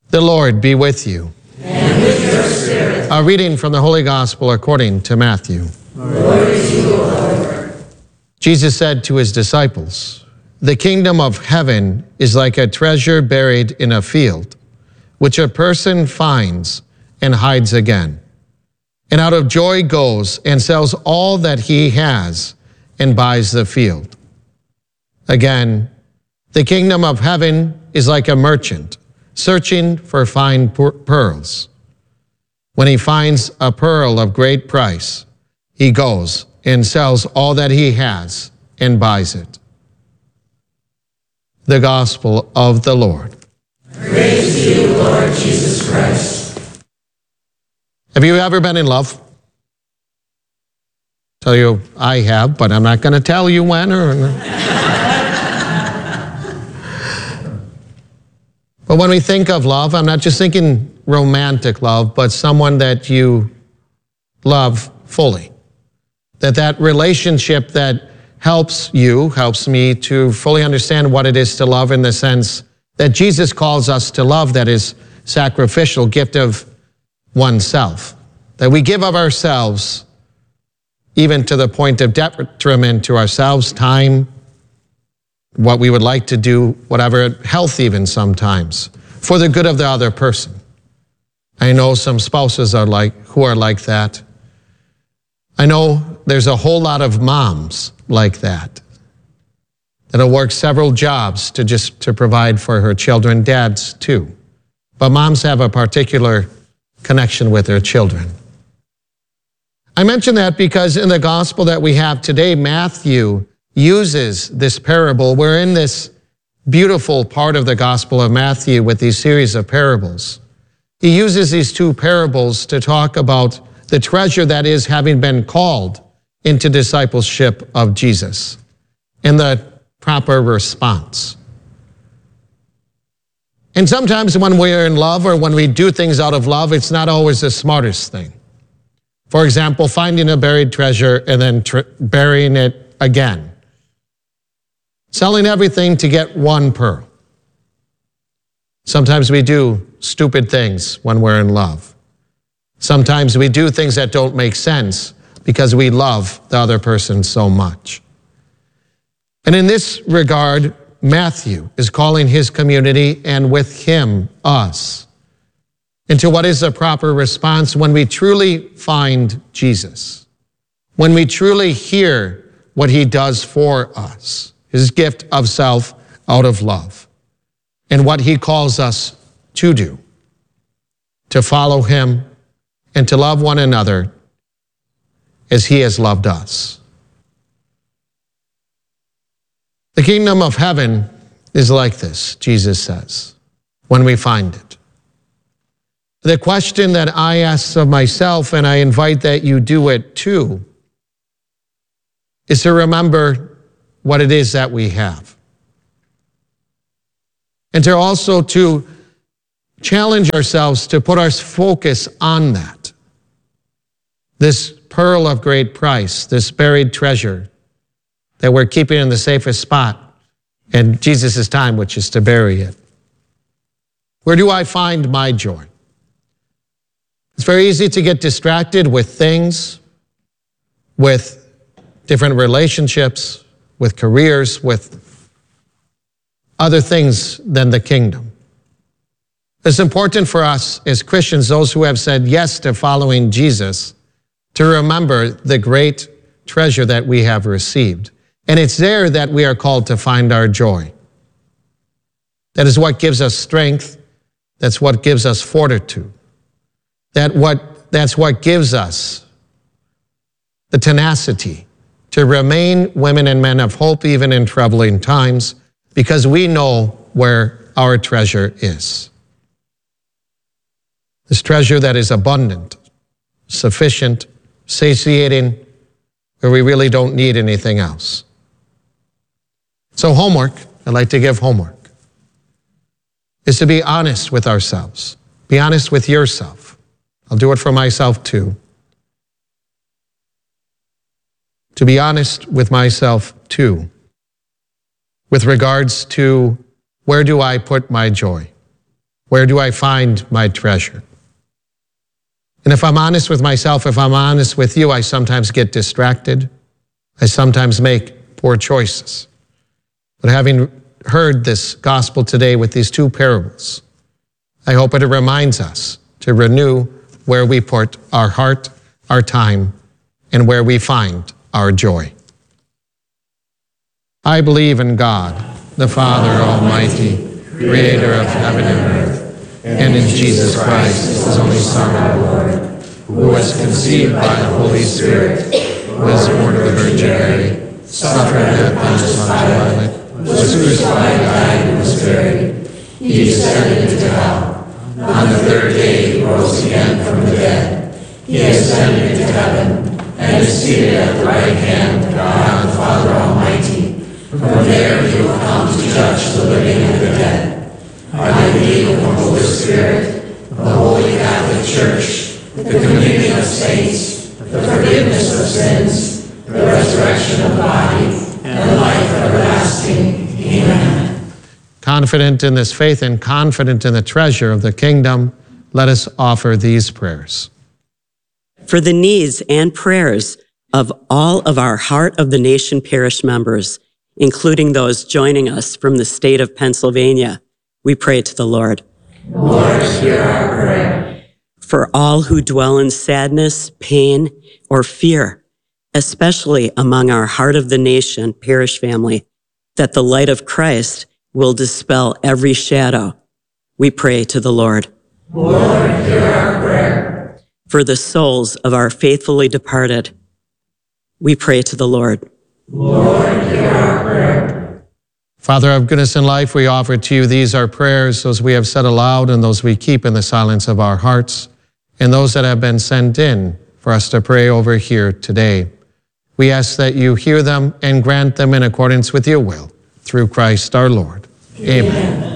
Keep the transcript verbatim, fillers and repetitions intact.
The Lord be with you. And with your spirit. A reading from the Holy Gospel according to Matthew. Glory to you, O Lord. Jesus said to his disciples, "The kingdom of heaven is like a treasure buried in a field, which a person finds and hides again, and out of joy goes and sells all that he has and buys the field. Again, the kingdom of heaven is like a merchant searching for fine pearls. When he finds a pearl of great price, he goes and sells all that he has and buys it." The Gospel of the Lord. Praise to you, Lord Jesus Christ. Have you ever been in love? Tell you I have, but I'm not going to tell you when or... But when we think of love, I'm not just thinking romantic love, but someone that you love fully. That that relationship that helps you, helps me to fully understand what it is to love in the sense that Jesus calls us to love, that is sacrificial, gift of oneself. That we give of ourselves even to the point of detriment to ourselves, time, what we would like to do, whatever, health even sometimes, for the good of the other person. I know some spouses are like, who are like that. I know there's a whole lot of moms like that, that'll work several jobs to just to provide for her children, dads too. But moms have a particular connection with their children. I mention that because in the gospel that we have today, Matthew uses this parable. We're in this beautiful part of the Gospel of Matthew with these series of parables. He uses these two parables to talk about the treasure that is having been called into discipleship of Jesus and the proper response. And sometimes when we're in love or when we do things out of love, it's not always the smartest thing. For example, finding a buried treasure and then tr- burying it again. Selling everything to get one pearl. Sometimes we do stupid things when we're in love. Sometimes we do things that don't make sense because we love the other person so much. And in this regard, Matthew is calling his community and with him, us, into what is the proper response when we truly find Jesus, when we truly hear what he does for us, his gift of self out of love, and what he calls us to do, to follow him and to love one another as he has loved us. The kingdom of heaven is like this, Jesus says, when we find it. The question that I ask of myself, and I invite that you do it too, is to remember what it is that we have. And to also to challenge ourselves to put our focus on that. This pearl of great price, this buried treasure that we're keeping in the safest spot in Jesus' time, which is to bury it. Where do I find my joy? It's very easy to get distracted with things, with different relationships, with careers, with other things than the kingdom. It's important for us as Christians, those who have said yes to following Jesus, to remember the great treasure that we have received. And it's there that we are called to find our joy. That is what gives us strength. That's what gives us fortitude. That what, that's what gives us the tenacity to remain women and men of hope even in troubling times, because we know where our treasure is. This treasure that is abundant, sufficient, satiating, where we really don't need anything else. So homework, I'd like to give homework, is to be honest with ourselves. Be honest with yourself. I'll do it for myself too. To be honest with myself too, with regards to where do I put my joy? Where do I find my treasure? And if I'm honest with myself, if I'm honest with you, I sometimes get distracted. I sometimes make poor choices. But having heard this gospel today with these two parables, I hope it reminds us to renew where we put our heart, our time, and where we find our joy. I believe in God, the Father Almighty, creator of heaven and earth, and in Jesus Christ, his only Son, our Lord, who was conceived by the Holy Spirit, was born of the Virgin Mary, suffered at Pontius Pilate, was crucified, died, and was buried. He descended into hell. On the third day he rose again from the dead. He ascended into heaven, and is seated at the right hand of God the Father Almighty. From there he will come to judge the living and the dead. I believe in the Holy Spirit, the Holy Catholic Church, the communion of saints, the forgiveness of sins, the resurrection of the body, and life everlasting. Amen. Confident in this faith and confident in the treasure of the kingdom, let us offer these prayers. For the needs and prayers of all of our Heart of the Nation parish members, including those joining us from the state of Pennsylvania, we pray to the Lord. Lord, hear our prayer. For all who dwell in sadness, pain, or fear, especially among our Heart of the Nation parish family, that the light of Christ will dispel every shadow, we pray to the Lord. Lord, hear our prayer. For the souls of our faithfully departed, we pray to the Lord. Lord, hear our prayer. Father of goodness and life, we offer to you these our prayers, those we have said aloud and those we keep in the silence of our hearts, and those that have been sent in for us to pray over here today. We ask that you hear them and grant them in accordance with your will, through Christ our Lord. Amen. Amen.